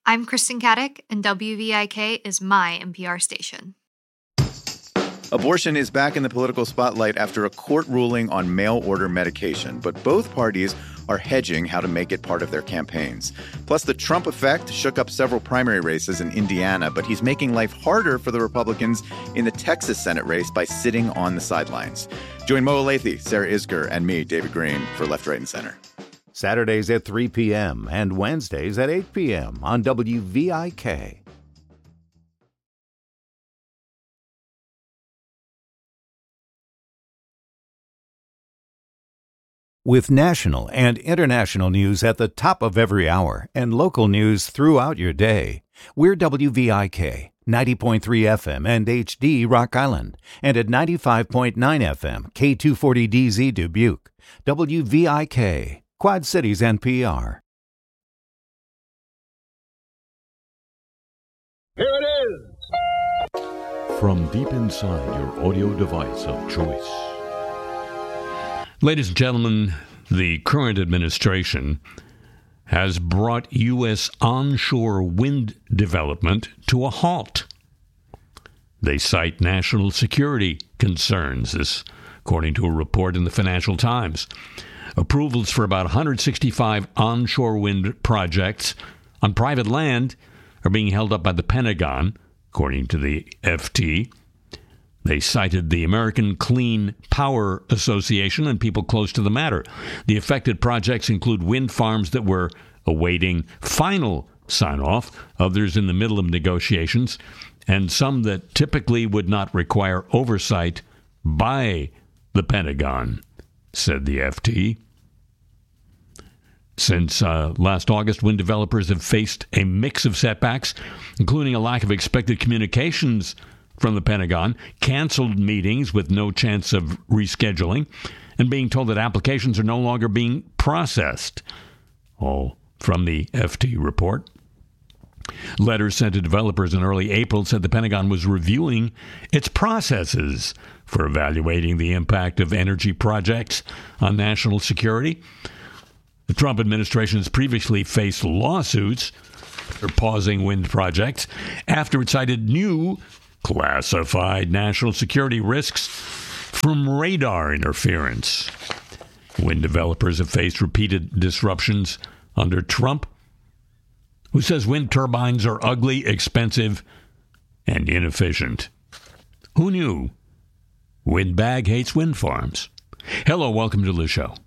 I'm Kristen Caddick, and WVIK is my NPR station. Abortion is back in the political spotlight after a court ruling on mail-order medication, but both parties are hedging how to make it part of their campaigns. Plus, the Trump effect shook up several primary races in Indiana, but he's making life harder for the Republicans in the Texas Senate race by sitting on the sidelines. Join Mo Olathe, Sarah Isgur, and me, David Green, for Left, Right, and Center. Saturdays at 3 p.m. and Wednesdays at 8 p.m. on WVIK. With national and international news at the top of every hour and local news throughout your day, we're WVIK, 90.3 FM and HD Rock Island, and at 95.9 FM, K240DZ Dubuque. WVIK, Quad Cities NPR. Here it is! From deep inside your audio device of choice. Ladies and gentlemen, the current administration has brought U.S. onshore wind development to a halt. They cite national security concerns, this according to a report in the Financial Times. Approvals for about 165 onshore wind projects on private land are being held up by the Pentagon, according to the FT. They cited the American Clean Power Association and people close to the matter. The affected projects include wind farms that were awaiting final sign-off, others in the middle of negotiations, and some that typically would not require oversight by the Pentagon, said the FT. Since last August, wind developers have faced a mix of setbacks, including a lack of expected communications from the Pentagon, canceled meetings with no chance of rescheduling, and being told that applications are no longer being processed. All from the FT report. Letters sent to developers in early April said the Pentagon was reviewing its processes for evaluating the impact of energy projects on national security. The Trump administration has previously faced lawsuits for pausing wind projects after it cited new classified national security risks from radar interference. Wind developers have faced repeated disruptions under Trump, who says wind turbines are ugly, expensive, and inefficient. Who knew? Windbag hates wind farms. Hello, welcome to the show.